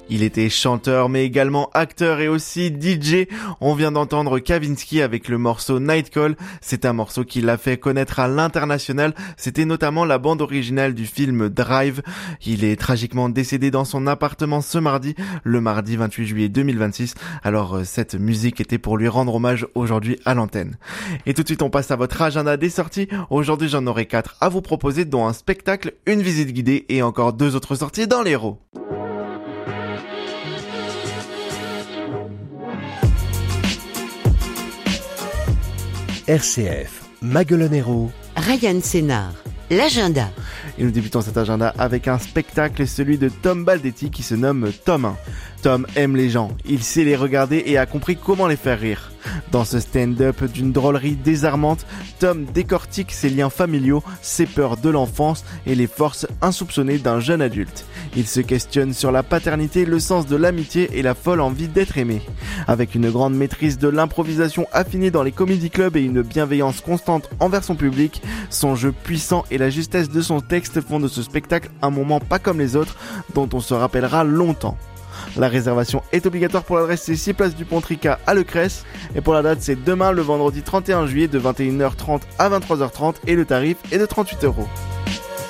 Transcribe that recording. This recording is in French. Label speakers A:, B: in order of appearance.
A: Il était chanteur mais également acteur et aussi DJ. On vient d'entendre Kavinsky avec le morceau Night Call. C'est un morceau qui l'a fait connaître à l'international. C'était notamment la bande originale du film Drive. Il est tragiquement décédé dans son appartement ce mardi, le mardi 28 juillet 2026. Alors cette musique était pour lui rendre hommage aujourd'hui à l'antenne. Et tout de suite on passe à votre agenda des sorties. Aujourd'hui j'en aurai 4 à vous proposer, dont un spectacle, une visite guidée et encore 2 autres sorties dans l'Hérault.
B: RCF, Maguelone-Hérault,
C: Ryan Sénard, l'agenda.
A: Et nous débutons cet agenda avec un spectacle, celui de Tom Baldetti qui se nomme Tom 1. Tom aime les gens, il sait les regarder et a compris comment les faire rire. Dans ce stand-up d'une drôlerie désarmante, Tom décortique ses liens familiaux, ses peurs de l'enfance et les forces insoupçonnées d'un jeune adulte. Il se questionne sur la paternité, le sens de l'amitié et la folle envie d'être aimé. Avec une grande maîtrise de l'improvisation affinée dans les comedy clubs et une bienveillance constante envers son public, son jeu puissant et la justesse de son texte font de ce spectacle un moment pas comme les autres dont on se rappellera longtemps. La réservation est obligatoire pour l'adresse, c'est 6 places du Pont Tricas à Lecresse. Et pour la date, c'est demain, le vendredi 31 juillet de 21h30 à 23h30 et le tarif est de 38 €.